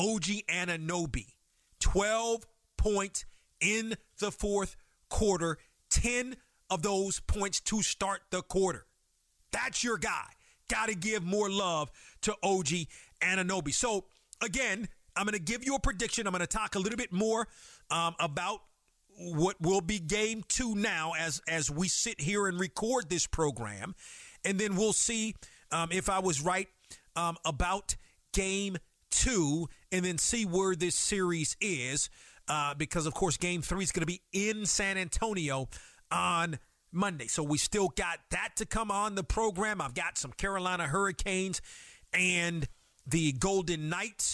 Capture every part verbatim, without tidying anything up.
O G Anunoby, twelve points in the fourth quarter, ten of those points to start the quarter. That's your guy. Got to give more love to O G Anunoby. So, again, I'm going to give you a prediction. I'm going to talk a little bit more um, about what will be game two now as, as we sit here and record this program. And then we'll see um, if I was right um, about game two and then see where this series is. Uh, because, of course, game three is going to be in San Antonio on Monday. So we still got that to come on the program. I've got some Carolina Hurricanes and the Golden Knights,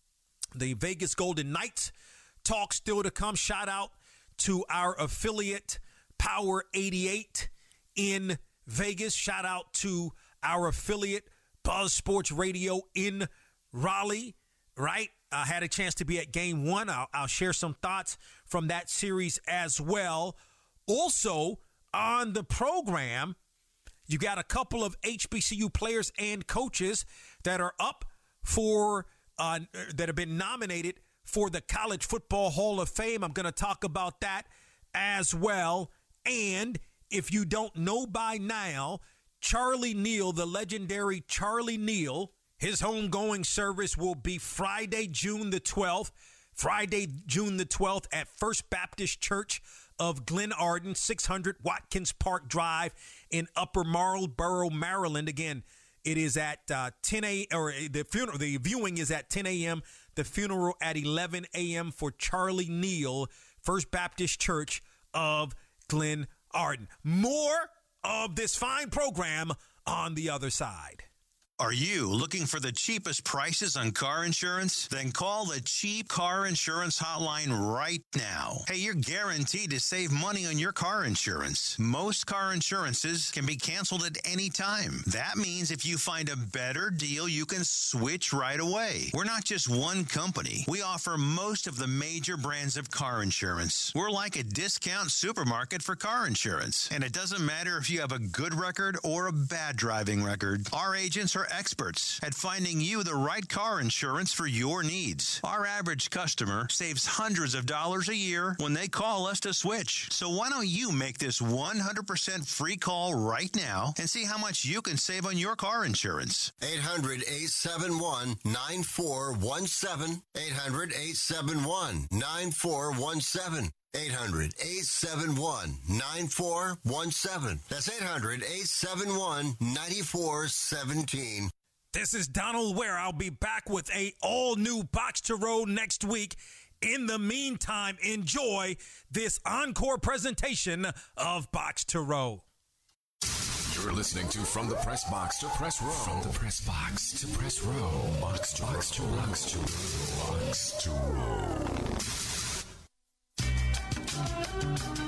the Vegas Golden Knights talk still to come. Shout out to our affiliate Power eighty-eight in Vegas. Shout out to our affiliate Buzz Sports Radio in Raleigh, right? I had a chance to be at game one. I'll, I'll share some thoughts from that series as well. Also on the program, you got a couple of H B C U players and coaches that are up for, uh, that have been nominated for the College Football Hall of Fame. I'm going to talk about that as well. And if you don't know by now, Charlie Neal, the legendary Charlie Neal, his homegoing service will be Friday, June the twelfth. Friday, June the twelfth at First Baptist Church of Glen Arden, six hundred Watkins Park Drive in Upper Marlboro, Maryland. Again, it is at uh, ten a.m. or the funeral. The viewing is at ten a.m. The funeral at eleven a.m. for Charlie Neal, First Baptist Church of Glen Arden. More of this fine program on the other side. Are you looking for the cheapest prices on car insurance? Then call the Cheap Car Insurance Hotline right now. Hey, you're guaranteed to save money on your car insurance. Most car insurances can be canceled at any time. That means if you find a better deal, you can switch right away. We're not just one company. We offer most of the major brands of car insurance. We're like a discount supermarket for car insurance. And it doesn't matter if you have a good record or a bad driving record. Our agents are experts at finding you the right car insurance for your needs. Our average customer saves hundreds of dollars a year when they call us to switch. So why don't you make this one hundred percent free call right now and see how much you can save on your car insurance? eight hundred, eight seven one, nine four one seven. eight hundred, eight seven one, nine four one seven. eight hundred, eight seven one, nine four one seven. That's eight hundred, eight seven one, nine four one seven. This is Donald Ware. I'll be back with a all-new Box to Row next week. In the meantime, enjoy this encore presentation of Box to Row. You're listening to From the Press Box to Press Row. From the Press Box to Press Row. Box to Box to Box to Box to Row.